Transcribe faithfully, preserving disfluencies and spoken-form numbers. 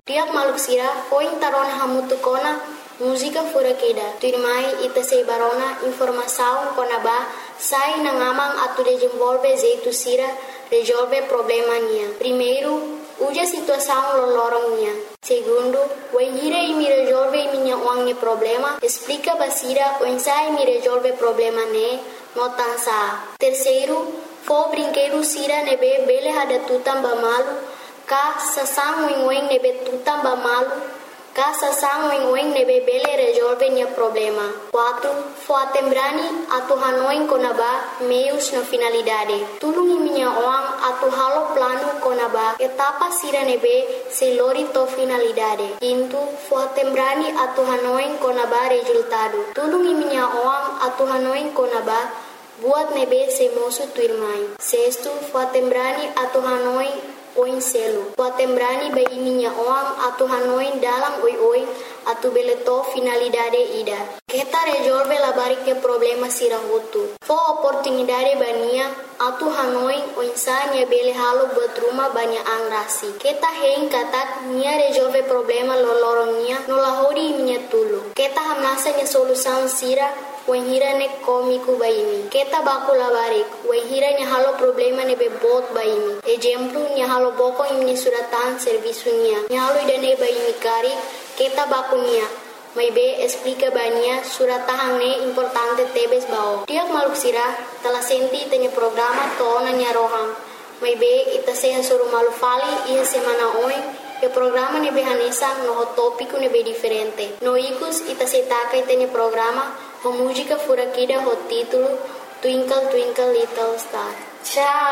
Tiak maluk sira foi tarona hamutukona música furakida. Tuirmai ita sei barona informação konaba sai na ngamang atu desenvolve jeito sira resolve problema nia. Primeiro, uja situação lolorong nia. Segundo, o hira e me resolve minha uang problema, explica basira o ensai me resolve problema ne, notansa. Terceiro, fo brinquedo sira nebe bele hada tutam bamalu, ka sasang wing wing nebe tutam bamalu, ka sasang wing wing nebe bele resolve nia problema. Quatro, fo atembrani atu hanoing konaba meios na finalidade. Tulungi minha uang atu halo plano konaba etapa sira nebe se lori to finalidade. Quinto, fo atembrani atu hanoing konaba resultado. Tulungi minha uang atu hanoing konaba buat nebe se mosu tuirmai. Sexto, fo atembrani atu hanoing oin selo. Fo atembrani bai minha uang atu hanoing dalam oi oi atu beleto finalidade ida. Kita resolve la barike problema sira hutu. Fo oportunidade bania atu hanoing o insania bele halo buat rumah banyak angrasi. Kita hein katak nia resolve problema lolorong nia nolahori minha tulu. Kita hamnasa nia solução sira wahira ne komiku baimi. Kita baku labarik wahira nia halo problema ne bebot baimi. Exemplo nia halo boko imni suratan serviço nia. Nia halo idane baimi kari kita baku nia. Mai be explica bania suratahang ne importante tebes bao. Tiak maluk sira telah senti tanya programa tona nia rohang. Mai be ita seha suru malu fali ia semana oi e programa ne be hanesa no tópico ne be diferente. No ikus ita setaka tanya programa ho música furakida ho título Twinkle Twinkle Little Star. Tchau.